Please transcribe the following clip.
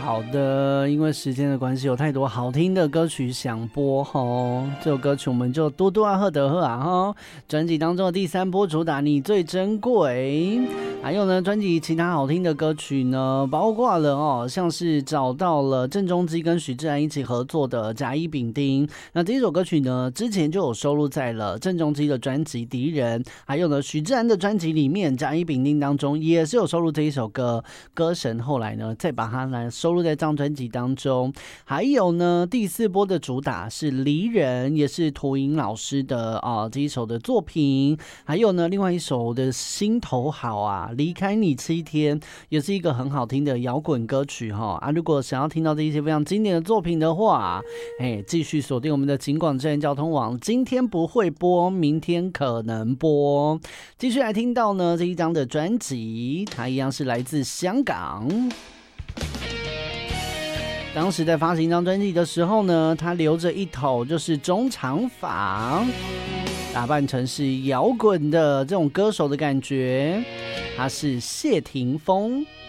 好的，因为时间的关系，有太多好听的歌曲想播吼，这首歌曲我们就多多啊、赫德赫啊哈。专辑当中的第3波主打《你最珍贵》，还有呢，专辑其他好听的歌曲呢，包括了像是找到了郑中基跟许志安一起合作的《甲乙丙丁》。那这首歌曲呢，之前就有收录在了郑中基的专辑《敌人》，还有呢许志安的专辑里面，《甲乙丙丁》当中也是有收录这一首歌。歌神后来呢，再把它来收录在这张专辑当中。还有呢，第4波的主打是《离人》，也是涂莹老师的这一首的作品。还有呢，另外一首的《心头好》啊，《离开你7天》也是一个很好听的摇滚歌曲如果想要听到这一些非常经典的作品的话，继续锁定我们的警广真人交通网，今天不会播，明天可能播。继续来听到呢这一张的专辑，它一样是来自香港。当时在发行一张专辑的时候呢，他留着一头就是中长发，打扮成是摇滚的这种歌手的感觉。他是谢霆锋。